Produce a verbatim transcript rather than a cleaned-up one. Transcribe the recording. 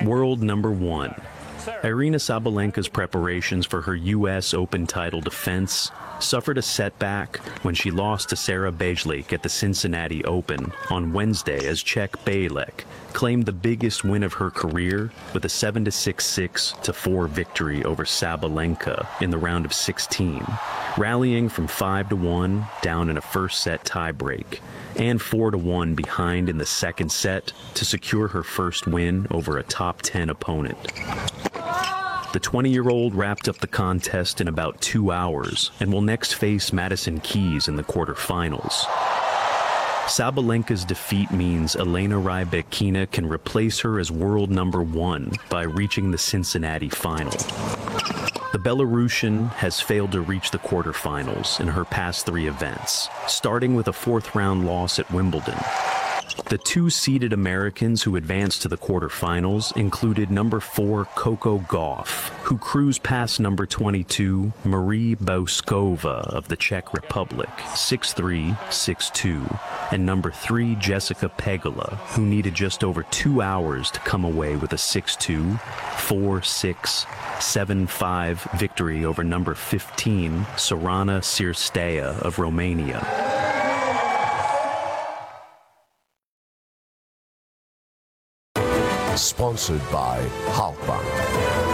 World number one. Aryna Sabalenka's preparations for her U S Open title defense suffered a setback when she lost to Sarah Bejlik at the Cincinnati Open on Wednesday as Czech Bejlek claimed the biggest win of her career with a seven to six, six to four victory over Sabalenka in the round of sixteen, rallying from five to one down in a first set tiebreak and four to one behind in the second set to secure her first win over a top ten opponent. The twenty-year-old wrapped up the contest in about two hours and will next face Madison Keys in the quarterfinals. Sabalenka's defeat means Elena Rybakina can replace her as world number one by reaching the Cincinnati final. The Belarusian has failed to reach the quarterfinals in her past three events, starting with a fourth-round loss at Wimbledon. The two seeded Americans who advanced to the quarterfinals included number four Coco Gauff, who cruised past number twenty-two Marie Bouskova of the Czech Republic, six three, six two, and number three Jessica Pegula, who needed just over two hours to come away with a six two, four six, seven five victory over number fifteen Sorana Cirstea of Romania. Sponsored by Halkbank.